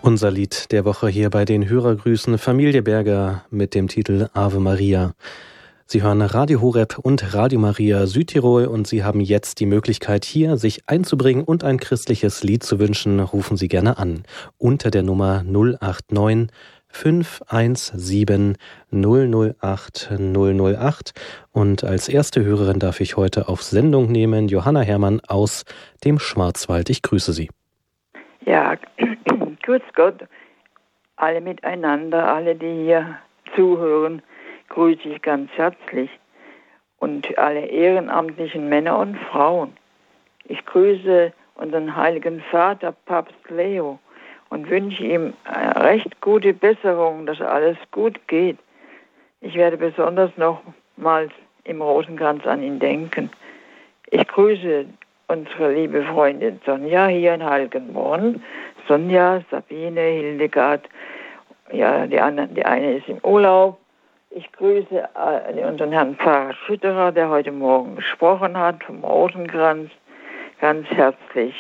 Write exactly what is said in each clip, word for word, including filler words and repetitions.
Unser Lied der Woche hier bei den Hörergrüßen, Familie Berger mit dem Titel Ave Maria. Sie hören Radio Horeb und Radio Maria Südtirol und Sie haben jetzt die Möglichkeit, hier sich einzubringen und ein christliches Lied zu wünschen. Rufen Sie gerne an unter der Nummer null acht neun fünf eins sieben null null acht null null acht. Und als erste Hörerin darf ich heute auf Sendung nehmen Johanna Herrmann aus dem Schwarzwald. Ich grüße Sie. Ja, grüß Gott, alle miteinander, alle, die hier zuhören, grüße ich ganz herzlich und alle ehrenamtlichen Männer und Frauen. Ich grüße unseren heiligen Vater, Papst Leo, und wünsche ihm eine recht gute Besserung, dass alles gut geht. Ich werde besonders nochmals im Rosenkranz an ihn denken. Ich grüße unsere liebe Freundin Sonja hier in Heiligenborn. Sonja, Sabine, Hildegard, ja, die, andere, die eine ist im Urlaub. Ich grüße äh, unseren Herrn Pfarrer Schütterer, der heute Morgen gesprochen hat, vom Rosenkranz, ganz herzlich.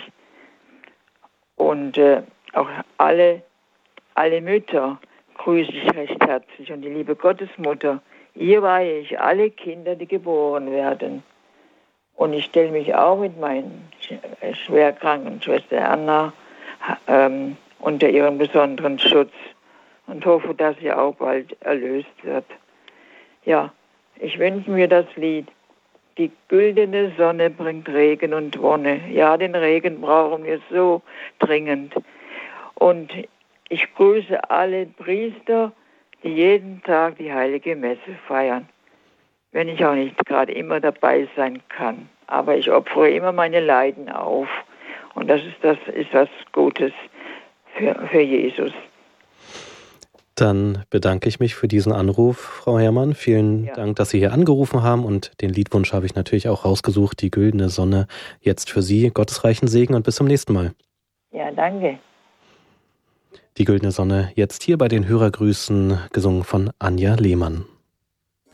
Und äh, auch alle, alle Mütter grüße ich recht herzlich und die liebe Gottesmutter. Ihr weihe ich alle Kinder, die geboren werden. Und ich stelle mich auch mit meinen schwerkranken Schwester Anna ähm, unter ihren besonderen Schutz und hoffe, dass sie auch bald erlöst wird. Ja, ich wünsche mir das Lied. Die güldene Sonne bringt Regen und Wonne. Ja, den Regen brauchen wir so dringend. Und ich grüße alle Priester, die jeden Tag die heilige Messe feiern. Wenn ich auch nicht gerade immer dabei sein kann. Aber ich opfere immer meine Leiden auf. Und das ist, das ist was Gutes für, für Jesus. Dann bedanke ich mich für diesen Anruf, Frau Herrmann. Vielen ja. Dank, dass Sie hier angerufen haben. Und den Liedwunsch habe ich natürlich auch rausgesucht. Die güldene Sonne jetzt für Sie. Gottesreichen Segen und bis zum nächsten Mal. Ja, danke. Die güldene Sonne jetzt hier bei den Hörergrüßen, gesungen von Anja Lehmann.